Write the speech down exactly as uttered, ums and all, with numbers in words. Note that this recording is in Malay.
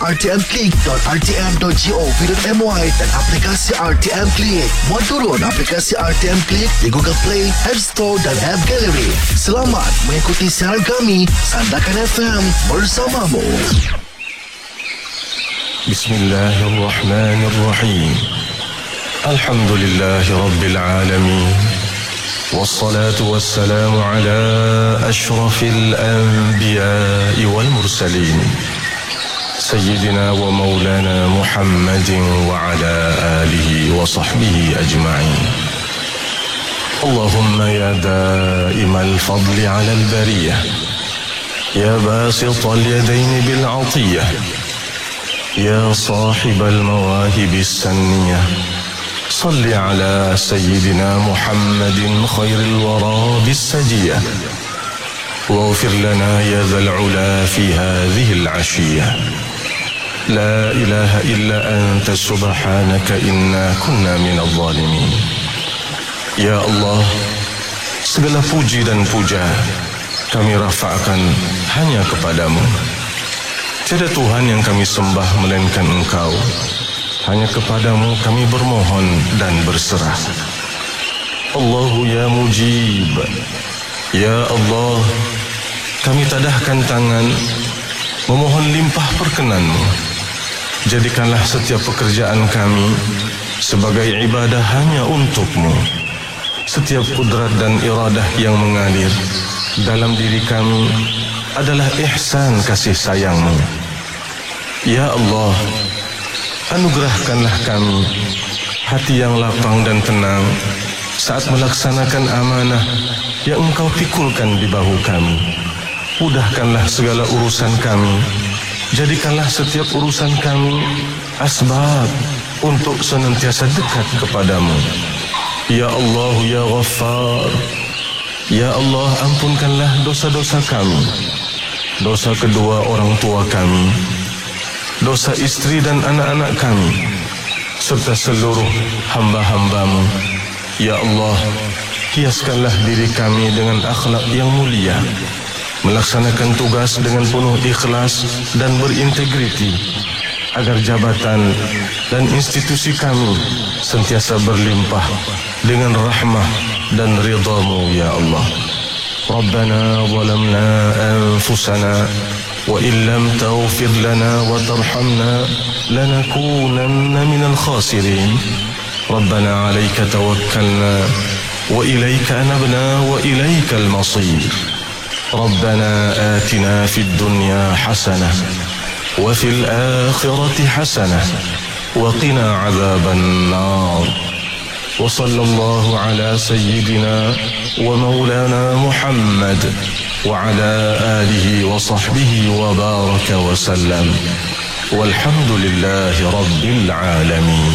r t m click dot r t m dot gov dot my dan aplikasi R T M Click. Muat turun aplikasi R T M Click di Google Play, App Store dan App Gallery. Selamat mengikuti siaran kami Sandakan F M bersamamu. Bismillahirrahmanirrahim. Alhamdulillahi Rabbil Alamin. Wassalatu wassalamu ala ashrafil anbiya'i wal mursalin. Sayyidina wa maulana Muhammadin wa ala alihi wa sahbihi ajma'in. Allahumma ya da'imal fadli ala al-bariyah, ya basital yadaini bil 'atiyah, يا صاحب المواهب السنية، صل على سيدنا محمد خير الورى بالسجية، واغفر لنا يا ذا العلا في هذه العشية. لا إله إلا أنت سبحانك إنا كنا من الظالمين. Ya Allah, segala puji dan puja kami rafa'kan hanya kepadamu. Tiada Tuhan yang kami sembah melainkan Engkau. Hanya kepadamu kami bermohon dan berserah. Allahu ya mujib. Ya Allah, kami tadahkan tangan memohon limpah perkenanmu. Jadikanlah setiap pekerjaan kami sebagai ibadah hanya untukmu. Setiap kudrat dan iradah yang mengalir dalam diri kami adalah ihsan kasih sayangmu. Ya Allah, anugerahkanlah kami hati yang lapang dan tenang saat melaksanakan amanah yang Engkau pikulkan di bahu kami. Mudahkanlah segala urusan kami. Jadikanlah setiap urusan kami asbab untuk senantiasa dekat kepadamu. Ya Allah, ya Ghaffar, ya Allah, ampunkanlah dosa-dosa kami, dosa kedua orang tua kami, dosa istri dan anak-anak kami, serta seluruh hamba-hambamu. Ya Allah, hiaskanlah diri kami dengan akhlak yang mulia, melaksanakan tugas dengan penuh ikhlas dan berintegriti, agar jabatan dan institusi kami sentiasa berlimpah dengan rahmah dan ridhamu. Ya Allah, Rabbana zalamna anfusana wa illam taghfir lana wa tarhamna lanakunanna minal khasirin. Rabbana alayka tawakkalna wa ilayka anabna wa ilaykal masir. Rabbana atina fid dunya hasanah wa fil akhirati hasanah wa qina adzaban nar. وصلى الله على سيدنا ومولانا محمد وعلى آله وصحبه وبارك وسلم والحمد لله رب العالمين.